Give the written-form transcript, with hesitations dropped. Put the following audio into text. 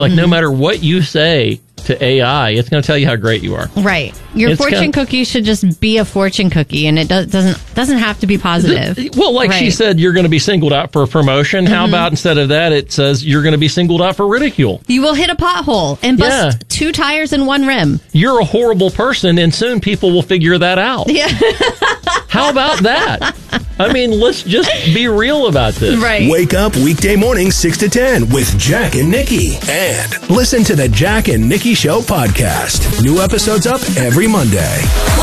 Like, no matter what you say to AI, it's going to tell you how great you are. Right. Your fortune cookie should just be a fortune cookie, and it doesn't have to be positive. She said, you're going to be singled out for a promotion. How about instead of that, it says you're going to be singled out for ridicule? You will hit a pothole and bust 2 tires and 1 rim. You're a horrible person, and soon people will figure that out. Yeah. How about that? I mean, let's just be real about this. Right. Wake up weekday mornings 6 to 10 with Jack and Nikki. And listen to the Jack and Nikki Show podcast. New episodes up every Monday.